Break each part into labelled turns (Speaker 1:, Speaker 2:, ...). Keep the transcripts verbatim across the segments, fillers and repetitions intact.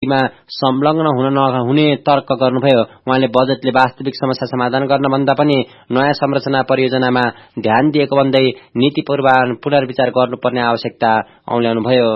Speaker 1: नीतिमा संलग्न हुन नहुने तर्क गर्नुभयो। उहाँले बजेटले वास्तविक समस्या समाधान गर्न भन्दा पनि नयाँ संरचना परियोजनामा ध्यान दिएको भन्दै नीति पुनर्विचार गर्नुपर्ने आवश्यकता औल्याउनुभयो।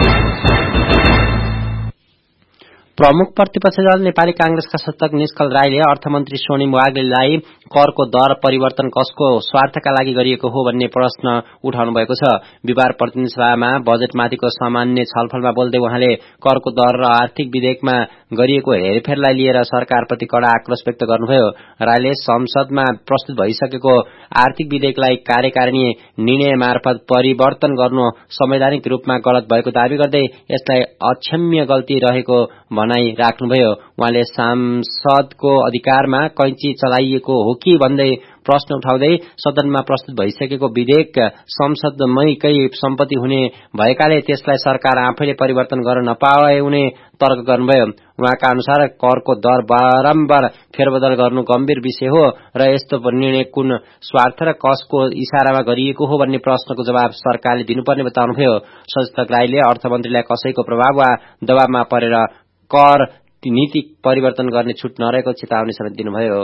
Speaker 1: प्रमुख प्रतिपक्षी दल नेपाली कांग्रेसका संस्थापक निष्कल राईले अर्थमन्त्री स्वर्णिम वाग्लेलाई करको दर परिवर्तन कसको स्वार्थका लागि गरिएको हो भन्ने प्रश्न उठाउनु भएको छ। बिहार प्रतिनिधि सभामा बजेटमाथिको सामान्य छलफलमा बोल्दै उहाँले करको दर र आर्थिक विधेयकमा गरिएको हेरफेरलाई लिएर सरकारप्रति कड़ा आक्रोश व्यक्त गर्नुभयो। राईले संसदमा प्रस्तुत भइसकेको आर्थिक विधेयकलाई कार्यकारिणी निर्णय मार्फत परिवर्तन गर्नु संवैधानिक रूपमा गलत भएको दावी गर्दै यसलाई अक्षम्य गल्ती रहेको भनाई राख्नुभयो। उहाँले सांसदको अधिकारमा कैंची चलाइएको हो कि भन्दै प्रश्न उठाउँदै सदनमा प्रस्तुत भइसकेको विधेयक संसदमैकै सम्पत्ति हुने भएकाले त्यसलाई सरकार आफैले परिवर्तन गर्न नपाउने तर्क गर्नुभयो। उहाँका अनुसार करको दर बारम्बार फेरबदल गर्नु गम्भीर विषय हो र यस्तो निर्णय कुन स्वार्थ र कसको इशारामा गरिएको हो भन्ने प्रश्नको जवाब सरकारले दिनुपर्ने बताउनुभयो। संस्थापक राईले अर्थमन्त्रीलाई कसैको प्रभाव वा दबावमा परेर कर नीति परिवर्तन गर्ने छुट नरहेको चेतावनी समेत दिनुभयो।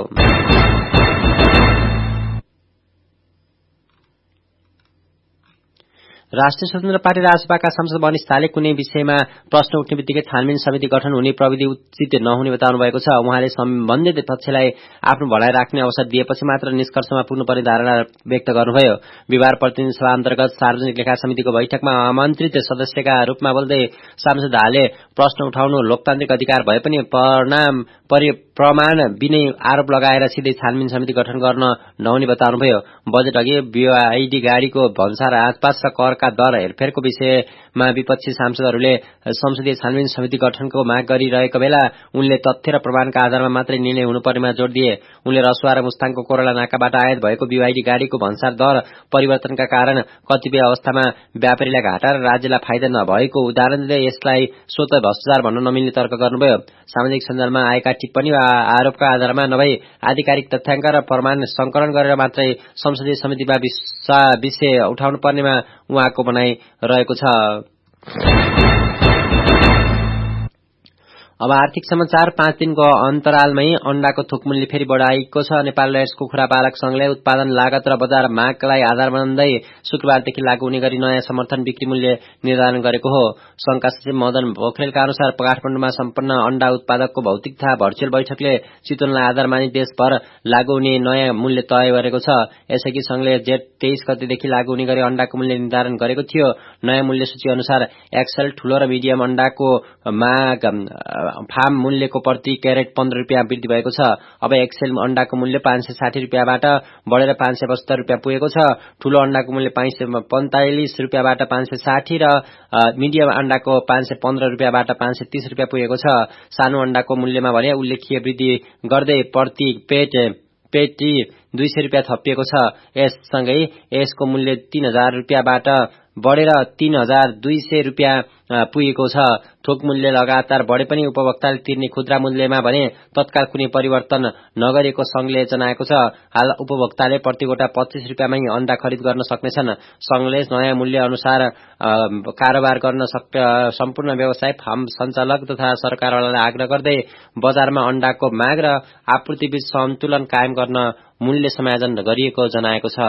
Speaker 1: राष्ट्रिय स्वतन्त्र पार्टी राजपाका सांसद मनिष थाले कुनै विषयमा प्रश्न उठ्ने बित्तिकै छानबिन समिति गठन हुने प्रविधि उचित नहुने बताउनु भएको छ। उहाँले सम्बन्धित पक्षलाई आफ्नो भलाइ राख्ने अवसर दिएपछि मात्र निष्कर्षमा पुग्नुपर्ने धारणा व्यक्त गर्नुभयो। बिहार प्रतिनिधि सभा अन्तर्गत सार्वजनिक लेखा समितिको बैठकमा आमन्त्रित सदस्यका रूपमा बोल्दै सांसद थाले प्रश्न उठाउनु लोकतान्त्रिक अधिकार भए पनि परिणाम प्रमाण बिनै आरोप लगाएर सिधै छानबिन समिति गठन गर्न नहुने बताउनुभयो। बजेट अघि बीआईडी गाड़ीको भन्सार आसपास र करका दर हेरफेरको विषयमा विपक्षी सांसदहरूले संसदीय छानबिन समिति गठनको माग गरिरहेको बेला उनले तथ्य र प्रमाणका आधारमा मात्रै निर्णय हुनुपर्नेमा जोड़ दिए। उनले रसुवा र मुस्ताङको कोरोला नाकाबाट आयात भएको बीआईडी गाड़ीको भन्सार दर परिवर्तनका कारण कतिपय अवस्थामा व्यापारीलाई घाटा र राज्यलाई फाइदा नभएको उदाहरण दिँदै यसलाई स्वत भ्रष्टाचार भन्न नमिल्ने तर्क गर्नुभयो। सामाजिक सञ्जालमा आएका टिप्पणी वा आरोपका आधारमा नभई आधिकारिक तथ्याङ्क र प्रमाण संकलन गरेर मात्रै संसदीय समितिमा विषय उठाउनु पर्नेमा उहाँको भनाइ रहेको छ। अब आर्थिक समाचार। पाँच दिनको अन्तरालमै अण्डाको थोक मूल्य फेरि बढाइएको छ। नेपाल रेड्स कुखुरा पालक संघले उत्पादन लागत र बजार मागलाई आधार मान्दै शुक्रबारदेखि लागू हुने गरी नयाँ समर्थन बिक्री मूल्य निर्धारण गरेको हो। संघका सचिव मदन पोखरेलका अनुसार काठमाडौँमा सम्पन्न अण्डा उत्पादकको भौतिक तथा भर्चुअल बैठकले चितवनलाई आधार मानि देशभर लागू हुने नयाँ मूल्य तय गरेको छ। यसअघि संघले जेठ तेइस गतेदेखि लागू हुने गरी अण्डाको मूल्य निर्धारण गरेको थियो। नयाँ मूल्य सूची अनुसार एक्सेल ठूलो र मिडियम अण्डाको माग फार्म मूल्यको प्रति क्यारेट पन्ध्र रुपियाँ वृद्धि भएको छ। अब एक्सेल अण्डाको मूल्य पाँच सय साठी रुपियाँबाट बढेर पाँच सय पचहत्तर रुपियाँ पुगेको छ। ठूलो अण्डाको मूल्य पाँच सय पैंतालिस रुपियाँबाट पाँच सय साठी र मिडियम अण्डाको पाँच सय पन्ध्र रुपियाँबाट पाँच सय तीस रुपियाँ पुगेको छ। सानो अण्डाको मूल्यमा भने उल्लेखीय वृद्धि गर्दै प्रति पेट पेटी दुई सय रुपियाँ थपिएको छ। यससँगै यसको मूल्य तीन हजार रुपियाँबाट बढेर तीन हजार दुई सय रुपियाँ पुगेको छ। थोक मूल्य लगातार बढे पनि उपभोक्ताले तिर्ने खुद्रा मूल्यमा भने तत्काल कुनै परिवर्तन नगरेको संघले जनाएको छ। हाल उपभोक्ताले प्रतिगोटा पच्चीस रुपियाँमै अण्डा खरिद गर्न सक्नेछन्। संघले नयाँ मूल्य अनुसार कारोबार गर्न सम्पूर्ण व्यवसाय फार्म सञ्चालक तथा सरकारवालालाई आग्रह गर्दै बजारमा अण्डाको माग र आपूर्तिबीच सन्तुलन कायम गर्न मूल्य समायोजन गरिएको जनाएको छ।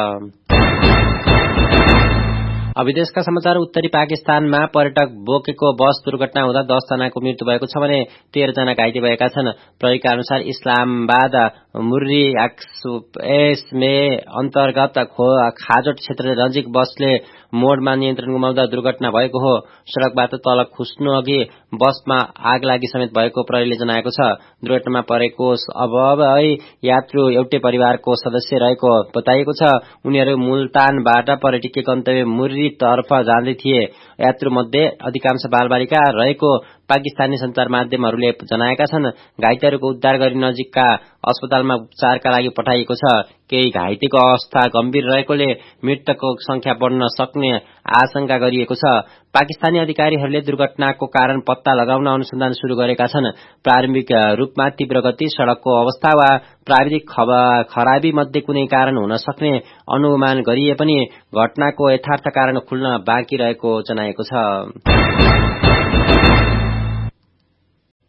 Speaker 1: अब विदेशका समाचार। उत्तरी पाकिस्तानमा पर्यटक बोकेको बस दुर्घटना हुँदा दस जनाको मृत्यु भएको छ भने तेह्र जना घाइते भएका छन्। प्रहरीका अनुसार इस्लामाबाद मुर्री एक्सप्रेसवे अन्तर्गत खाजोट क्षेत्र नजिक बसले मोडमा नियन्त्रण गुमाउँदा दुर्घटना भएको हो। सड़कबाट तल खुस्नु अघि बसमा आग लागि समेत भएको प्रहरीले जनाएको छ। दुर्घटनामा परेको अब यात्रु एउटै परिवारको सदस्य रहेको बताइएको छ। उनीहरू मुल्तानबाट पर्यटकीय गन्तव्य मुर्री तर्फ जाँदै थिए। यात्रु मध्ये अधिकांश बालबालिका रहेको पाकिस्तानी संचार माध्यमहरूले जनाएका छन्। घाइतेहरूको उद्धार गरी नजिकका अस्पतालमा उपचारका लागि पठाइएको छ। केही घाइतेको अवस्था गम्भीर रहेकोले मृतकको संख्या बढ्न सक्ने आशंका गरिएको छ। पाकिस्तानी अधिकारीहरूले दुर्घटनाको कारण पत्ता लगाउन अनुसन्धान शुरू गरेका छन्। प्रारम्भिक रूपमा तीव्र गति, सड़कको अवस्था वा प्राविधिक खराबी मध्ये कुनै कारण हुन सक्ने अनुमान गरिए पनि घटनाको यथार्थ कारण खुल्न बाँकी रहेको जनाएको छ।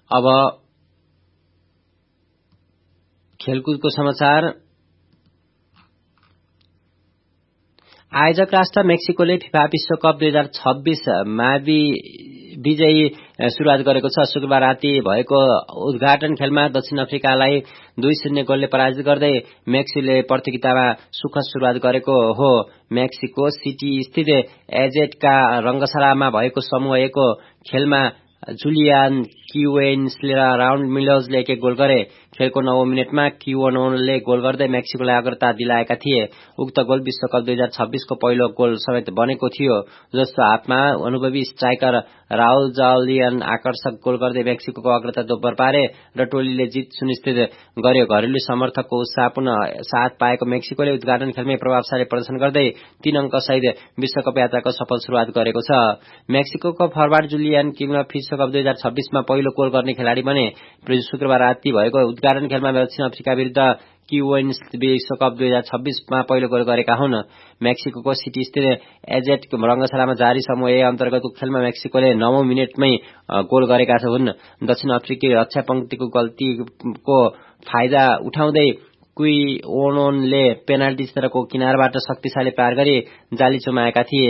Speaker 1: अब खेलकुदको समाचार। आयोजक राष्ट्र मेक्सिकोले फिफा विश्वकप दुई हजार छब्बीसमा विजयी शुरूआत गरेको छ। शुक्रबार राति भएको उद्घाटन खेलमा दक्षिण अफ्रिकालाई दुई शून्य गोलले पराजित गर्दै मेक्सिकोले प्रतियोगितामा सुखद शुरूआत गरेको हो। मेक्सिको सिटी स्थित एजेटका रंगशालामा भएको समूह एको खेलमा जुलियान क्युवेन्सले र राउन्ड मिलोजले एक एक गोल गरे। खेलको नौ मिनटमा क्युवेनोले गोल गर्दै मेक्सिकोलाई अग्रता दिलाएका थिए। उक्त गोल विश्वकप दुई हजार छब्बीसको पहिलो गोल समेत बनेको थियो, जसको हातमा अनुभवी स्ट्राइकर राउल जालियन आकर्षक गोल गर्दै मेक्सिकोको अग्रता दोब्बर पारे र टोलीले जित सुनिश्चित गर्यो। घरेलु समर्थकको उत्साहपूर्ण साथ पाएको मेक्सिकोले उद्घाटन खेलमै प्रभावशाली प्रदर्शन गर्दै तीन अंक सहित विश्वकप यात्राको सफल शुरूआत गरेको छ। मेक्सिकोको फरवार्ड जुलियान किमला विश्वकप दुई हजार छब्बीसमा पहिलो गोल गर्ने खेलाड़ी बने। शुक्रबार राति भएको उद्घाटन खेलमा दक्षिण अफ्रिका विरुद्ध क्युवेन्स विश्वकप दुई हजार छब्बीसमा पहिलो गोल गरेका हुन्। मेक्सिकोको सिटी स्थित एजेट रंगशालामा जारी समूह ए अन्तर्गतको खेलमा मेक्सिकोले नवौं मिनटमै गोल गरेका हुन्। दक्षिण अफ्रिकी रक्षा पंक्तिको गल्तीको फाइदा उठाउँदै क्युवेनोले पेनाल्टी क्षेत्रको किनारबाट शक्तिशाली प्रहार गरी जाली चुमाएका थिए।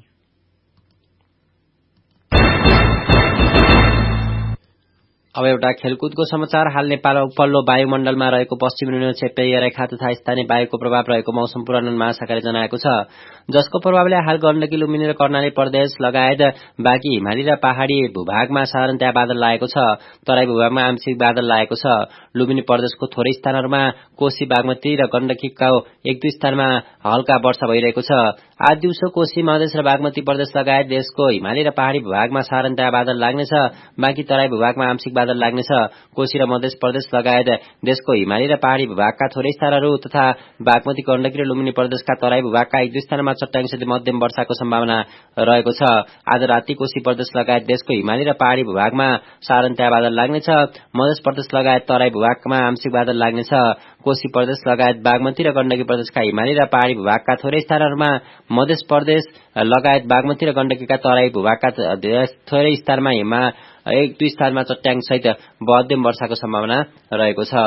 Speaker 1: अब एउटा खेलकुदको समाचार। हाल नेपाल उपल्लो वायुमण्डलमा रहेको पश्चिमी न्यूनक्षेत्रीय रेखा तथा स्थानीय वायुको प्रभाव रहेको मौसम पूर्वानुमान महाशाखाले जनाएको छ, जसको प्रभावले हाल गण्डकी, लुम्बिनी र कर्णाली प्रदेश लगायत बाँकी हिमाली र पहाड़ी भूभागमा साधारणतया बादल लागेको छ। तराई भूभागमा आंशिक बादल लागेको छ। लुम्बिनी प्रदेशको थोरै स्थानहरूमा, कोशी, बागमती र गण्डकीको एक दुई स्थानमा हल्का वर्षा भइरहेको छ। आज दिउँसो कोशी, मधेस र बागमती प्रदेश लगायत देशको हिमाली र पहाड़ी भूभागमा साधारणतया बादल लाग्नेछ। बाँकी तराई भूभागमा आंशिक बादल लाग्नेछ। कोशी र मध्य प्रदेश लगायत देशको हिमाली र पहाड़ी भूभागका थोरै स्थानहरू तथा बागमती, गण्डकी र लुम्बिनी प्रदेशका तराई भूभागका एक दुई स्थानमा चट्याङसहित मध्यम वर्षाको सम्भावना रहेको छ। आज राति कोशी प्रदेश लगायत देशको हिमाली र पहाड़ी भूभागमा साधारणतया बादल लाग्नेछ। मध्य प्रदेश लगायत तराई भूभागमा आंशिक बादल लाग्नेछ। कोशी प्रदेश लगायत बागमती र गण्डकी प्रदेशका हिमाली र पहाड़ी भूभागका थोरै स्थानहरूमा, मध्य प्रदेश लगायत बागमती र गण्डकीका तराई भूभागका थोरै स्थानमा हिमा एक दुई स्थानमा चट्याङ सहित मध्यम वर्षाको सम्भावना रहेको छ।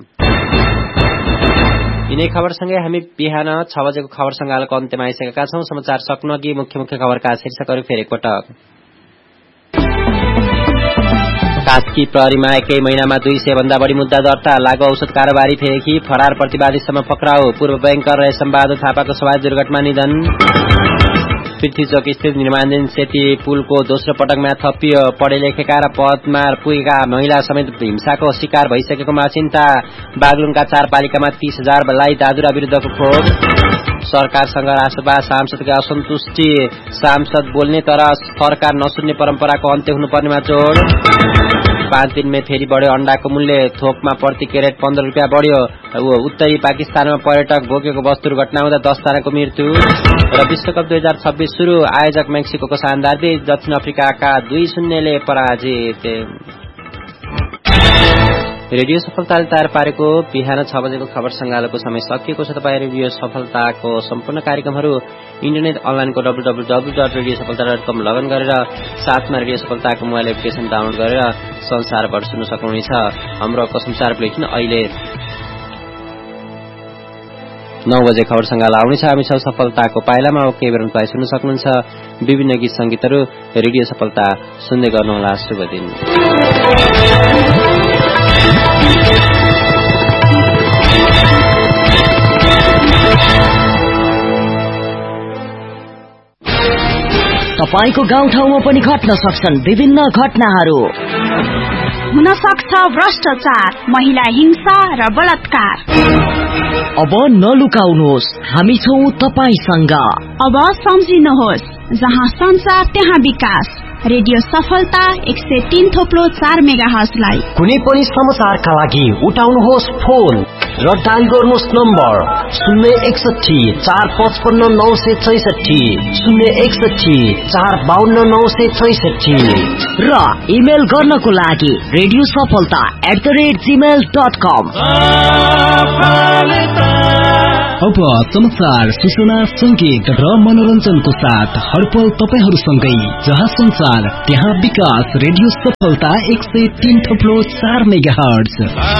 Speaker 1: यिनै खबरसँगै हामी बिहान छ बजेको खबर संगालोको अन्त्यमा आइसकेका छौं। समाचार सक्नु अघि मुख्य मुख्य खबरका शीर्षकहरू फेरि एकपटक। कास्की प्रहरीमा एकै महिनामा दुई सय भन्दा बढी मुद्दा दर्ता। लागू औषध कारोबारी फेरेकी फरार प्रतिवादीसम्म पक्राउ। पूर्व बैंकर रेशमबहादुर थापाको सवारी दुर्घटना निधन। पृथ्वीचोक स्थित निर्माणाधीन सेती पुलको दोस्रो पटकमा थपियो। पढे लेखेका र पदमा पुगेका महिला समेत हिंसाको शिकार भइसकेकोमा चिन्ता। बागलुङका चार पालिकामा तीस हजार लाई दादुरा विरुद्धको क्षोभ। सरकारसँग राष्ट्रपा सांसदका असन्तुष्टि। सांसद बोल्ने तर सरकार नसुन्ने परम्पराको अन्त्य हुनुपर्नेमा जोड। पाँच दिनमै फेरि बढ्यो अण्डाको मूल्य। थोकमा प्रति क्यारेट पन्ध्र रुपियाँ बढ्यो। उत्तरी पाकिस्तानमा पर्यटक बोकेको बस दुर्घटना हुँदा दस जनाको मृत्यु। र विश्वकप दुई हजार छब्बीस शुरू। आयोजक मेक्सिकोको शानदार विजय। दक्षिण अफ्रिकाका दुई शून्यले पराजित। रेडियो सफलताले तयार पारेको बिहान छ बजेको खबर संगालोको समय सकिएको छ। तपाईँ रेडियो सफलताको सम्पूर्ण कार्यक्रमहरू इन्टरनेट अनलाइनको W W W dot radio सफलता डट कम लगइन गरेर साथमा रेडियो सफलताको मोबाइल एप्लिकेशन डाउनलोड गरेर संसारभर सुन्न सक्नुहुनेछ। हाम्रो समाचार बुलेटिन अहिले नौ बजे खबर संगालो आउनेछ। हामी सब सफलताको पाइलामा अब केही बेर तपाईँ सुन्न सक्नुहुन्छ विभिन्न गीत संगीतहरू। रेडियो सफलता सुन्दै गर्नुहोला। शुभ दिन।
Speaker 2: तपाईको गाउँठाउँमा पनि घट्न सक्छन् विभिन्न घटनाहरू।
Speaker 3: हुन सक्छ भ्रष्टाचार, महिला हिंसा र बलात्कार।
Speaker 2: अब नलुकाउनुहोस्, हामी छौं तपाईसँग।
Speaker 3: अब सम्झिनुहोस्, जहाँ संसार त्यहाँ विकास। रेडियो सफलता एक सय तीन थोप्लो चार मेगा हर्जलाई।
Speaker 2: कुनै पनि समाचारका लागि उठाउनुहोस् फोन र डायल गर्नुहोस् नम्बर शून्य एकसठी चार पचपन्न नौ सय छैसठी शून्य एकसठी चार बाहन्न नौ सय छैसठी र इमेल गर्नको लागि रेडियो सफलता at the rate Gmail dot कम। अब समाचार, सूचना, संगीत र मनोरञ्जनको साथ हरपल तपाईहरूसँगै। जहाँ संसार त्यहाँ विकास। रेडियो सफलता एक सय तीन थप्लो चार मेगाहर्ज।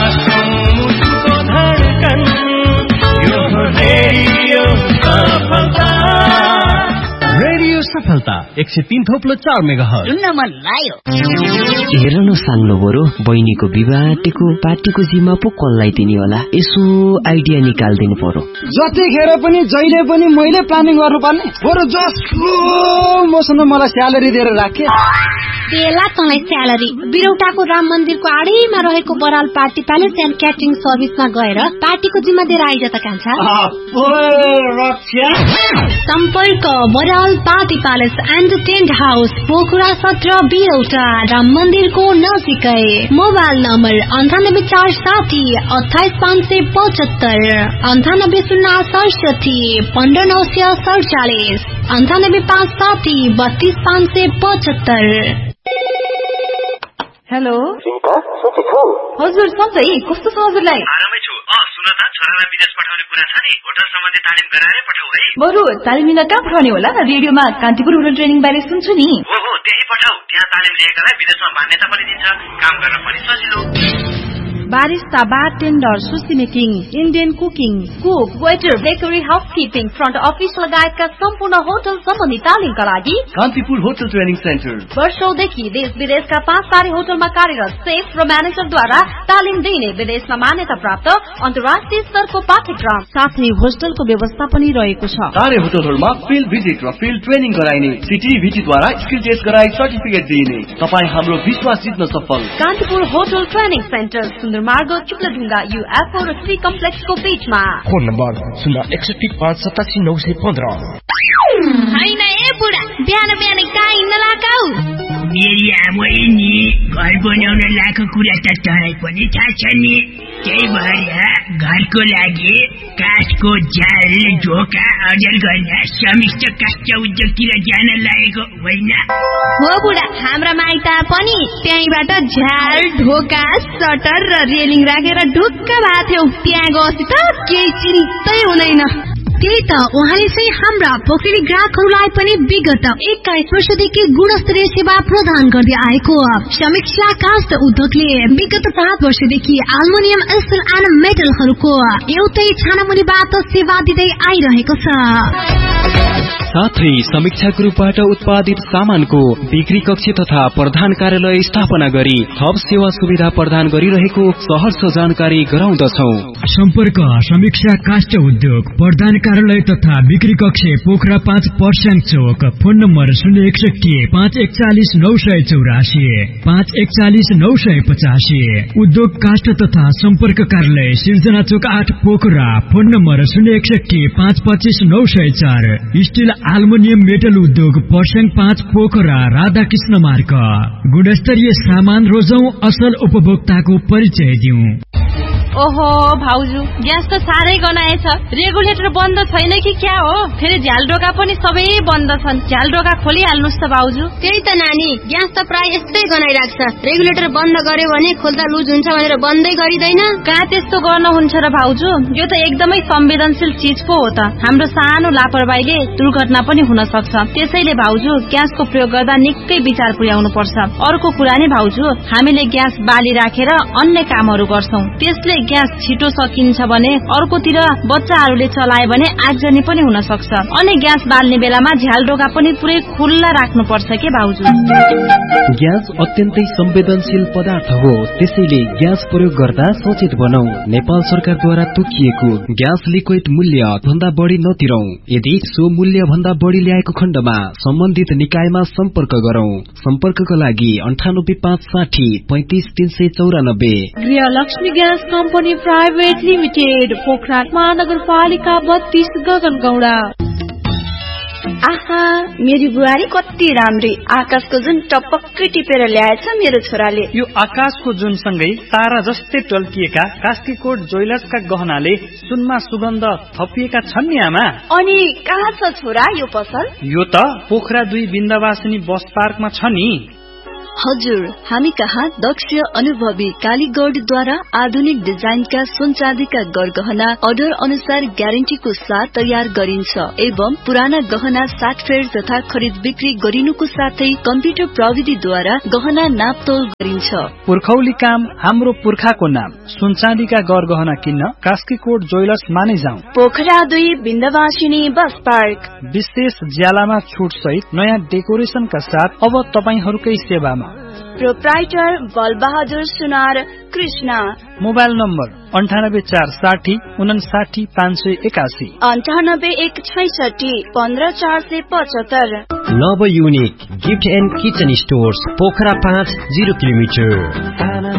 Speaker 2: रेडियो सफलता एक सय तीन थप्लो चार मेगाहर्ज।
Speaker 4: सुन्न मन लाग्यो।
Speaker 2: हेर न साङ्लो बरु, बहिनीको विवाहको पार्टीको जिम्मा पो कसलाई दिने होला? यसो आइडिया निकालिदिनु पर्यो।
Speaker 5: जतिखेर पनि जहिले पनि मैले प्लानिङ गर्नुपर्ने। बरु जसको मसँग मलाई स्यालेरी दिएर राखे।
Speaker 6: बेला तँलाई स्यालेरी। बिरौटाको राम मन्दिरको आडैमा रहेको Baral party palace and catering सर्भिसमा गएर पार्टीको जिम्मा दिएर आइज त कान्छा। सम्पर्क Baral party palace and tent house, Pokhara सत्र, बिरौटा, राम मन्दिरको नजिकै। मोबाइल नम्बर अन्ठानब्बे चार साठी अठाइस पाँच सय पचहत्तर, अन्ठानब्बे शून्य सडसठी पन्ध्र नौ सय सडचालिस, अन्ठानब्बे पाँच साठी बत्तीस पाँच सय पचहत्तर।
Speaker 7: हेलो
Speaker 8: सीता, सन्चै छौ?
Speaker 7: हजुर सन्चै। कस्तो छ हजुरलाई?
Speaker 8: आरामै छु। अ सुन त, छोरालाई विदेश पठाउने कुरा छ नि, होटल सम्बन्धी तालिम गराएरै पठाऊ है।
Speaker 7: बरु तालिम लिन कहाँ पठाउने होला? रेडियोमा कान्तिपुर होटल ट्रेनिङ बारे सुन्छु नि।
Speaker 8: हो हो, त्यही पठाऊ। त्यहाँ तालिम लिएकालाई विदेशमा मान्यता पनि दिन्छ, काम गर्न पनि सजिलो।
Speaker 9: बारिस्ता, बारटेन्डर, सुसी making, Indian cooking,
Speaker 7: cook, waiter, bakery, housekeeping, front office लगायतका सम्पूर्ण होटल सम्बन्धी तालिमका लागि
Speaker 2: कान्तिपुर होटल ट्रेनिङ सेन्टर
Speaker 7: वर्षौंदेखि देश विदेशका पाँच तारे होटलमा कार्यरत सेफ र म्यानेजरद्वारा तालिम दिइने विदेशमा मान्यता प्राप्त अन्तर्राष्ट्रिय स्तरको पाठ्यक्रम
Speaker 9: साथै होस्टलको व्यवस्था पनि रहेको छ।
Speaker 2: तारे होटलहरूमा फिल्ड भिजिट र फिल्ड ट्रेनिङ गराइने, सिटिभिटीद्वारा स्किल टेस्ट गराई सर्टिफिकेट दिइने। तपाईँ हाम्रो विश्वास जित्न सफल।
Speaker 7: कान्तिपुर होटल ट्रेनिङ सेन्टर मार्ग चुक्लाढुङ्गा युएफओ र श्री कम्प्लेक्सको बीचमा।
Speaker 2: फोन नम्बर शून्य एकसठी पाँच सतासी नौ सय पन्ध्र।
Speaker 6: होइन ए बुढा, बिहान बिहान कहाँ हिँड्न लगाऊ?
Speaker 4: मेरी आमै नि घर बनाउन लाएको कुरा त तँलाई पनि थाहा छ नि। त्यही भएर घरको लागि काठको जाल, ढोका अर्जन गर्न समिष्ट काष्ठ उद्योगतिर जान लागेको होइन
Speaker 6: हो बुढा? हाम्रा माइत पनि त्यहीबाट झ्याल, ढोका, सटर र रेलिङ राखेर ढुक्क भएको थियौ। त्यहाँ गएपछि त केही चिन्तै हुँदैन। त्यही त उहाँले चाहिँ हाम्रा पोखरी ग्राहकहरूलाई पनि विगत एक्काइस वर्षदेखि गुणस्तरीय सेवा प्रदान गर्दै आएको समीक्षा काष्ठ उद्योगले विगत पाँच वर्षदेखि एल्युमिनियम, स्टिल एन्ड मेटलहरूको एउटै छानामुनिबाट सेवा दिँदै आइरहेको छ।
Speaker 2: साथै समीक्षा ग्रुपबाट उत्पादित सामानको बिक्री कक्ष तथा प्रधान कार्यालय स्थापना गरी थप सेवा सुविधा प्रदान गरिरहेको सहर्ष जानकारी गराउँदछौ।
Speaker 10: सम्पर्क समीक्षा काष्ठ उद्योग, प्रधान कार्यालय तथा बिक्री कक्ष, पोखरा पाँच, पर्स्याङ चौक। फोन नम्बर शून्य एकसठी पाँच एकचालिस नौ सय चौरासी पाँच एकचालिस नौ सय पचासी। उद्योग काष्ठ तथा सम्पर्क कार्यालय सिर्जना चौक आठ, पोखरा। फोन नम्बर शून्य एकसठी पाँच पच्चिस नौ सय चार। स्टिल एल्युमिनियम मेटल उद्योग पर्स्याङ पाँच, पोखरा। राधाकृष्ण मार्ग। गुणस्तरीय सामान रोजौं, असल उपभोक्ताको परिचय दिउँ।
Speaker 7: ओहो भाउजू, ग्यास त साह्रै गनाएछ। रेगुलेटर बन्द छैन कि क्या हो? फेरि झ्यालडोका पनि सबै बन्द छन्। झ्यालडोका खोलिहाल्नुहोस् त भाउजू।
Speaker 6: त्यही त नानी, ग्यास त प्राय यस्तै गनाइराख्छ। रेगुलेटर बन्द गर्यो भने खोल्दा लुज हुन्छ भनेर बन्दै गरिदैन।
Speaker 7: कहाँ त्यस्तो गर्न हुन्छ र भाउजू? यो त एकदमै संवेदनशील चिज पो हो त। हाम्रो सानो लापरवाहीले दुर्घटना पनि हुन सक्छ। त्यसैले भाउजू, ग्यासको प्रयोग गर्दा निकै विचार पुर्याउनु पर्छ। अर्को कुरा नि भाउजू, हामीले ग्यास बाली राखेर अन्य कामहरू गर्छौं, त्यसले ग्यास छिटो सकिन्छ भने अर्कोतिर बच्चाहरूले चलाए भने आगजनी पनि हुन सक्छ। अनि ग्यास बाल्ने बेलामा झ्यालडोका पनि पुरै खुल्ला राख्नुपर्छ के भाउजू?
Speaker 2: ग्यास अत्यन्तै संवेदनशील पदार्थ हो, त्यसैले ग्यास प्रयोग गर्दा सचेत बनौ। नेपाल सरकारद्वारा तोकिएको ग्यास लिक्विड मूल्य भन्दा बढी नतिरौ। यदि सो मूल्य भन्दा बढी ल्याएको खण्डमा सम्बन्धित निकायमा सम्पर्क गरौं। सम्पर्कका लागि अन्ठानब्बे पाँच साठी पैंतिस तीन सय चौरानब्बे।
Speaker 9: गृहलक्ष्मी gas company private limited, Pokhara महानगरपालिका बत्तीस, गगनगौडा।
Speaker 11: आहा, मेरी बुहारी कति राम्री। आकाशको जुन टपक्कै टिपेर ल्याएछ मेरो छोराले।
Speaker 5: यो आकाशको जुन सँगै तारा जस्तै टल्किएका कास्कीकोट ज्वेलर्सका गहनाले सुनमा सुगन्ध थपिएका छन् नि आमा।
Speaker 11: अनि कहाँ छ छोरा यो पसल?
Speaker 5: यो त पोखरा दुई बिन्दावासिनी बस पार्कमा छ नि।
Speaker 12: हजुर, हामी कहाँ दक्ष अनुभवी कालीगढद्वारा आधुनिक डिजाइनका सुन चाँदीका गरगहना अर्डर अनुसार ग्यारेन्टीको साथ तयार गरिन्छ एवं पुराना गहना साटफेर तथा खरिद बिक्री गरिनुको साथै कम्प्युटर प्रविधिद्वारा गहना नापतोल गरिन्छ।
Speaker 5: पुर्खौली काम हाम्रो पुर्खाको नाम। सुन चाँदीका गरगहना किन्न कास्कीकोट ज्वेलर्स माने जाउँ।
Speaker 11: पोखरा दुई बिन्दवासिनी बस पार्क।
Speaker 5: विशेष ज्यालामा छुट सहित नयाँ डेकोरेशनका साथ अब तपाईहरूकै सेवामा।
Speaker 11: प्रोप्राइटर बलबहादुर सुनार कृष्ण।
Speaker 5: मोबाइल नम्बर अन्ठानब्बे चार साठी उनासाठी पाँच सय एकासी
Speaker 11: अन्ठानब्बे एक छैसठी पन्ध्र चार सय पचहत्तर।
Speaker 2: नव unique gift and kitchen stores Pokhara पाँच जिरो किलोमिटर।